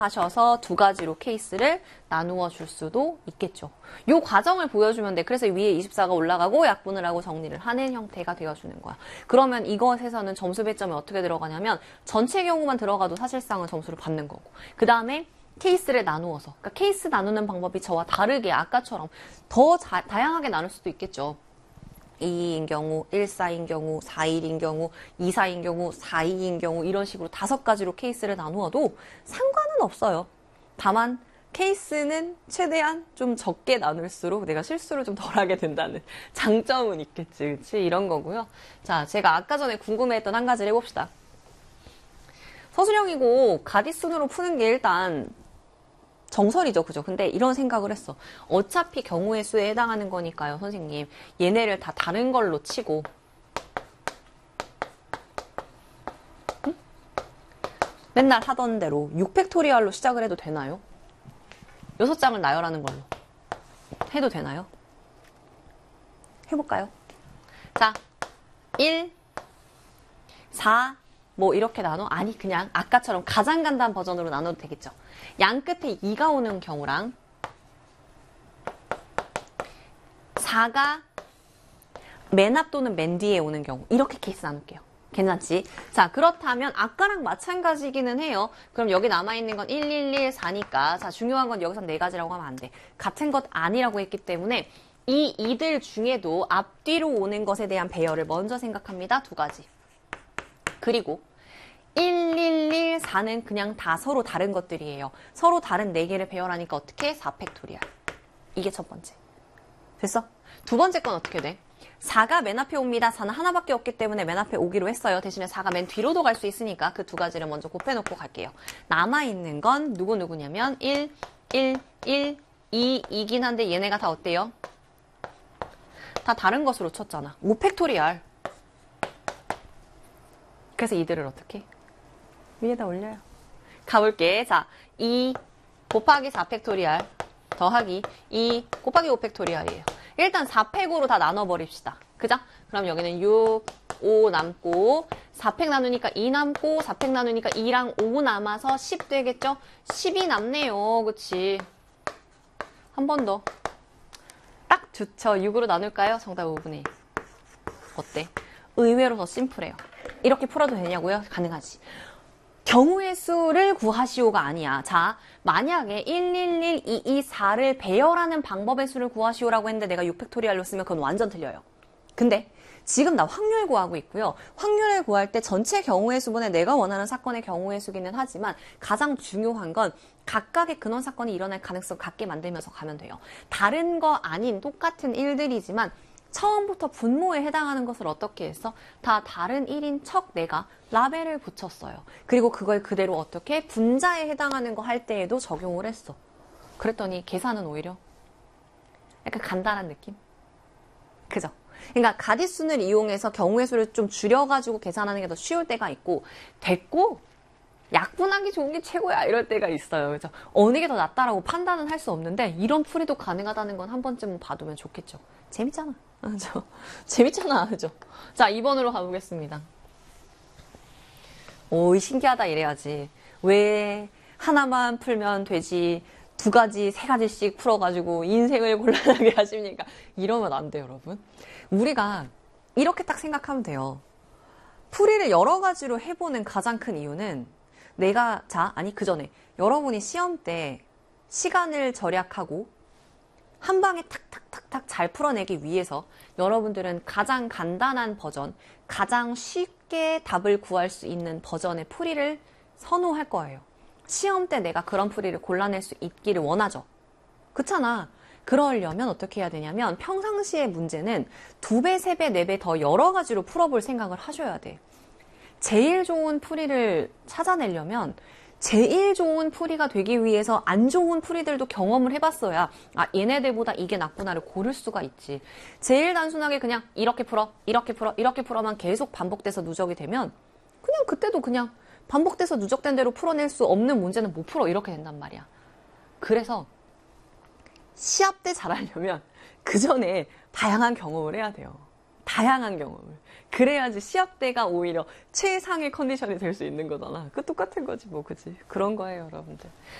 하셔서 두 가지로 케이스를 나누어 줄 수도 있겠죠. 이 과정을 보여주면 돼. 그래서 위에 24가 올라가고 약분을 하고 정리를 하는 형태가 되어주는 거야. 그러면 이것에서는 점수 배점이 어떻게 들어가냐면 전체 경우만 들어가도 사실상은 점수를 받는 거고, 그 다음에 케이스를 나누어서, 그러니까 케이스 나누는 방법이 저와 다르게 아까처럼 더 다양하게 나눌 수도 있겠죠. 2인 경우, 1,4인 경우, 4,1인 경우, 2,4인 경우, 4,2인 경우 이런 식으로 5가지로 케이스를 나누어도 상관은 없어요. 다만 케이스는 최대한 좀 적게 나눌수록 내가 실수를 좀 덜하게 된다는 장점은 있겠지, 그치? 이런 거고요. 자, 제가 아까 전에 궁금해했던 한 가지를 해봅시다. 서술형이고 가디순으로 푸는 게 일단 정설이죠, 그죠? 근데 이런 생각을 했어. 어차피 경우의 수에 해당하는 거니까요, 선생님. 얘네를 다 다른 걸로 치고. 응? 맨날 하던 대로 6팩토리얼로 시작을 해도 되나요? 6장을 나열하는 걸로 해도 되나요? 해볼까요? 자, 1, 4, 뭐 이렇게 나눠? 아니, 그냥 아까처럼 가장 간단한 버전으로 나눠도 되겠죠. 양 끝에 2가 오는 경우랑 4가 맨 앞 또는 맨 뒤에 오는 경우, 이렇게 케이스 나눌게요. 괜찮지? 자, 그렇다면 아까랑 마찬가지기는 해요. 그럼 여기 남아있는 건 1, 1, 1, 4니까 자, 중요한 건 여기서 4가지라고 하면 안 돼. 같은 것 아니라고 했기 때문에 이 이들 중에도 앞뒤로 오는 것에 대한 배열을 먼저 생각합니다. 2가지. 그리고 1, 1, 1, 4는 그냥 다 서로 다른 것들이에요. 서로 다른 4개를 배열하니까 어떻게? 4팩토리얼. 이게 첫 번째. 됐어? 두 번째 건 어떻게 돼? 4가 맨 앞에 옵니다. 4는 하나밖에 없기 때문에 맨 앞에 오기로 했어요. 대신에 4가 맨 뒤로도 갈 수 있으니까 그 2가지를 먼저 곱해놓고 갈게요. 남아있는 건 누구냐면 1, 1, 1, 2, 2긴 한데 얘네가 다 어때요? 다 다른 것으로 쳤잖아. 5팩토리얼. 그래서 이들을 어떻게? 위에다 올려요. 가볼게. 자, 2 곱하기 4팩토리얼 더하기 2 곱하기 5팩토리얼이에요. 일단 4팩으로 다 나눠버립시다. 그죠? 그럼 여기는 6, 5 남고 4팩 나누니까 2 남고 4팩 나누니까 2랑 5 남아서 10 되겠죠? 10이 남네요. 그치? 한 번 더. 딱 좋죠. 6으로 나눌까요? 정답 5분의 1. 어때? 의외로 더 심플해요. 이렇게 풀어도 되냐고요? 가능하지. 경우의 수를 구하시오가 아니야. 자, 만약에 1, 1, 1, 2, 2, 4를 배열하는 방법의 수를 구하시오라고 했는데 내가 6팩토리얼로 쓰면 그건 완전 틀려요. 근데 지금 나 확률 구하고 있고요. 확률을 구할 때 전체 경우의 수분에 내가 원하는 사건의 경우의 수기는 하지만 가장 중요한 건 각각의 근원 사건이 일어날 가능성 같게 만들면서 가면 돼요. 다른 거 아닌 똑같은 일들이지만 처음부터 분모에 해당하는 것을 어떻게 했어? 다 다른 1인 척 내가 라벨을 붙였어요. 그리고 그걸 그대로 어떻게 분자에 해당하는 거 할 때에도 적용을 했어. 그랬더니 계산은 오히려 약간 간단한 느낌? 그죠? 그러니까 가디순을 이용해서 경우의 수를 좀 줄여가지고 계산하는 게 더 쉬울 때가 있고, 됐고 약분하기 좋은 게 최고야 이럴 때가 있어요. 그래서 어느 게 더 낫다라고 판단은 할 수 없는데 이런 풀이도 가능하다는 건 한 번쯤은 봐두면 좋겠죠. 재밌잖아. 그죠? 재밌잖아. 그죠? 자, 2번으로 가보겠습니다. 오, 신기하다 이래야지. 왜 하나만 풀면 되지 2가지, 3가지씩 풀어가지고 인생을 곤란하게 하십니까? 이러면 안 돼요, 여러분. 우리가 이렇게 딱 생각하면 돼요. 풀이를 여러 가지로 해보는 가장 큰 이유는 그 전에 여러분이 시험 때 시간을 절약하고 한 방에 탁탁탁탁 잘 풀어내기 위해서 여러분들은 가장 간단한 버전, 가장 쉽게 답을 구할 수 있는 버전의 풀이를 선호할 거예요. 시험 때 내가 그런 풀이를 골라낼 수 있기를 원하죠. 그렇잖아. 그러려면 어떻게 해야 되냐면 평상시의 문제는 2배, 3배, 4배 더 여러 가지로 풀어볼 생각을 하셔야 돼. 제일 좋은 풀이를 찾아내려면 제일 좋은 풀이가 되기 위해서 안 좋은 풀이들도 경험을 해봤어야 얘네들보다 이게 낫구나를 고를 수가 있지. 제일 단순하게 그냥 이렇게 풀어, 이렇게 풀어, 이렇게 풀어만 계속 반복돼서 누적이 되면 그냥 그때도 그냥 반복돼서 누적된 대로 풀어낼 수 없는 문제는 못 풀어 이렇게 된단 말이야. 그래서 시합 때 잘하려면 그 전에 다양한 경험을 해야 돼요. 다양한 경험을. 그래야지 시합 때가 오히려 최상의 컨디션이 될 수 있는 거잖아. 그 똑같은 거지 뭐, 그지? 그런 거예요, 여러분들.